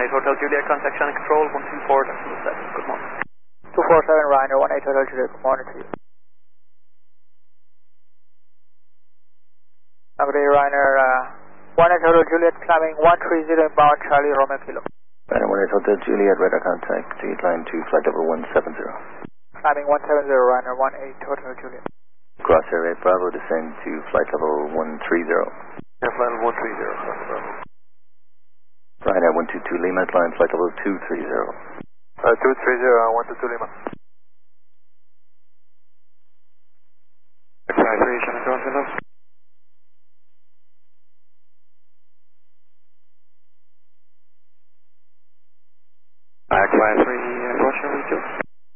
18 Hotel Juliet, contact channel control 124.7. Good morning. 247 Ryanair 18 Hotel Juliet, good morning to you. Good day, Ryanair 18 Hotel Juliet, climbing 130 inbound Charlie Romeo Kilo. Ryanair 18 Hotel Juliet, radar contact, decline to flight level 170. Climbing 170 Ryanair 18 Hotel Juliet. Crossair 8 Bravo, descend to flight level 130. Yeah, flight level 130, Ryanair 122 Lima, climb flight level 230. 230, 122 Lima. X-ray 3, Shannon,